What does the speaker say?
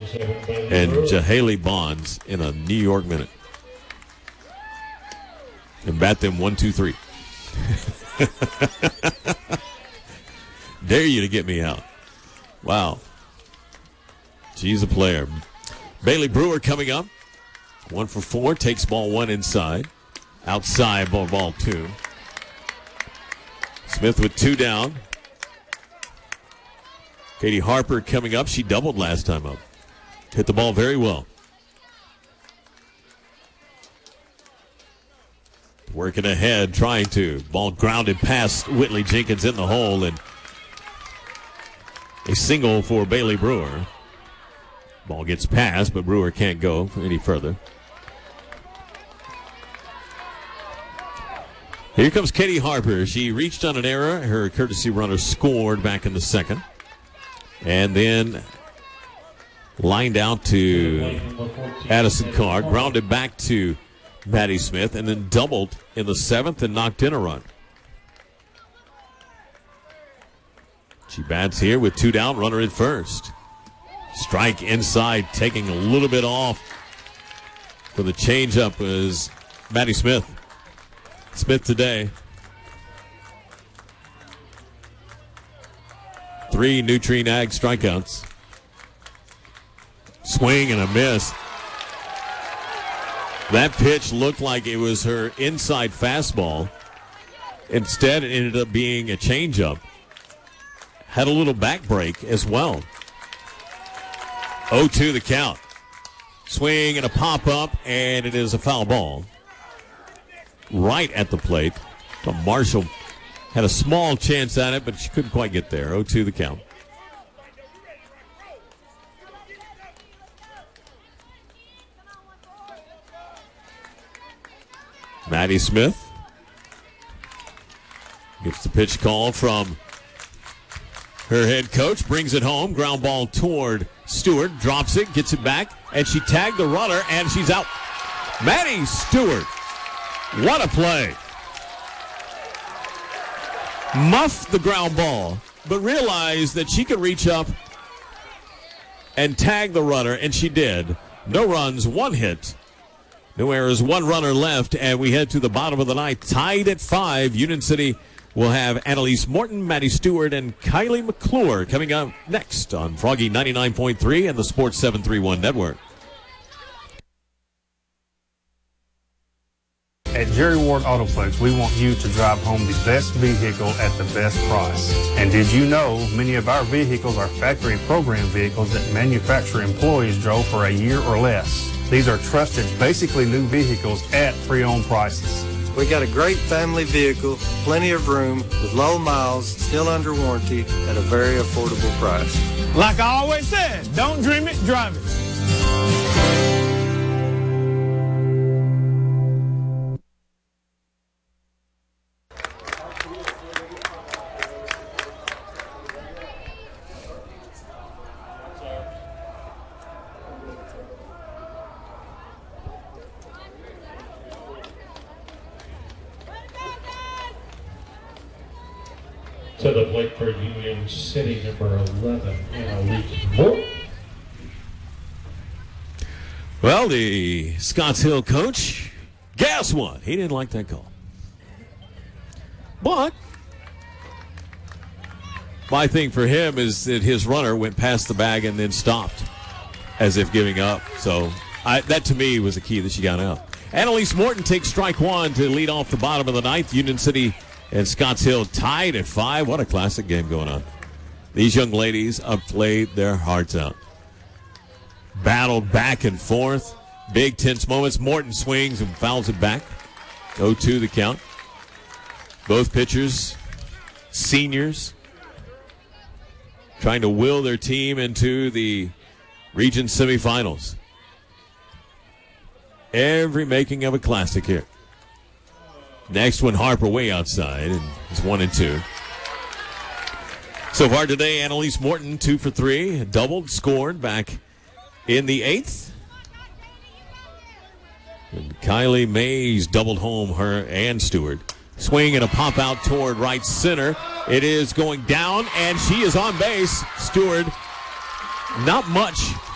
and Jahaley Bonds in a New York minute. And bat them 1, 2, 3. Dare you to get me out. Wow. She's a player. Bailey Brewer coming up. 1 for 4. Takes ball 1 inside. Outside ball 2. Smith with 2 down. Katie Harper coming up. She doubled last time up. Hit the ball very well. Working ahead, trying to. Ball grounded past Whitley Jenkins in the hole, and a single for Bailey Brewer. Ball gets past, but Brewer can't go any further. Here comes Katie Harper. She reached on an error. Her courtesy runner scored back in the second. And then lined out to Addison Carr, grounded back to Maddie Smith, and then doubled in the seventh and knocked in a run. She bats here with 2 down, runner at first. Strike inside, taking a little bit off for the changeup is Maddie Smith. Smith today. 3 Nutrien Ag strikeouts. Swing and a miss. That pitch looked like it was her inside fastball. Instead, it ended up being a changeup. Had a little back break as well. 0-2 the count. Swing and a pop-up, and it is a foul ball. Right at the plate. So Marshall had a small chance at it, but she couldn't quite get there. 0-2 the count. Maddie Smith gets the pitch call from her head coach, brings it home, ground ball toward Stewart, drops it, gets it back, and she tagged the runner, and she's out. Maddie Stewart, what a play. Muffed the ground ball, but realized that she could reach up and tag the runner, and she did. No runs, 1 hit. No errors, 1 runner left, and we head to the bottom of the ninth. Tied at 5, Union City will have Annalise Morton, Maddie Stewart, and Kylie McClure coming up next on Froggy 99.3 and the Sports 731 Network. At Jerry Ward Autoplex, we want you to drive home the best vehicle at the best price. And did you know many of our vehicles are factory program vehicles that manufacturer employees drove for a year or less? These are trusted, basically new vehicles at pre-owned prices. We got a great family vehicle, plenty of room, with low miles, still under warranty, at a very affordable price. Like I always said, don't dream it, drive it. To the plate for Union City, number 11, Annalise Morton. Well, the Scotts Hill coach, guess what? He didn't like that call. But my thing for him is that his runner went past the bag and then stopped as if giving up. So that to me was the key that she got out. Annalise Morton takes strike 1 to lead off the bottom of the ninth. Union City and Scotts Hill tied at 5. What a classic game going on. These young ladies have played their hearts out. Battled back and forth. Big tense moments. Morton swings and fouls it back. 0-2 the count. Both pitchers, seniors, trying to will their team into the region semifinals. Every making of a classic here. Next one, Harper way outside, and it's 1-2. So far today, Annalise Morton 2 for 3, doubled, scored back in the 8th. And Kylie Mays doubled home her and Stewart. Swing and a pop out toward right center. It is going down, and she is on base. Stewart, not much